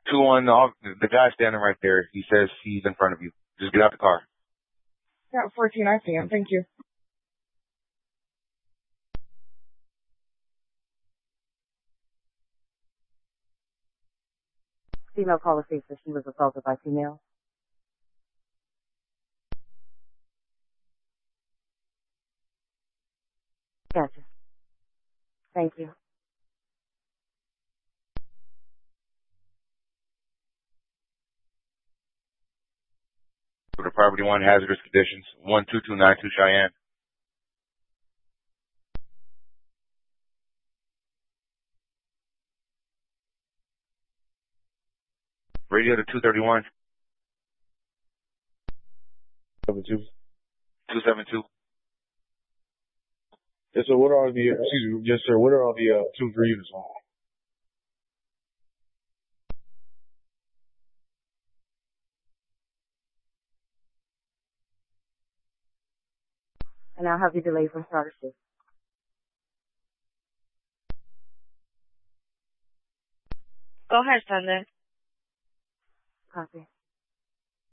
Two on the guy standing right there. He says he's in front of you. Just get out the car. Yeah, 14, I see him. Thank you. Female caller states that she was assaulted by female. Gotcha. Thank you. For the property 1 hazardous conditions. 12292 Cheyenne. Radio to 231. 272. Yes, sir. What are the, yes, sir. What are all the, 2-3 units on? And I'll have you delayed from start of shift. Go ahead, Sunday. Copy.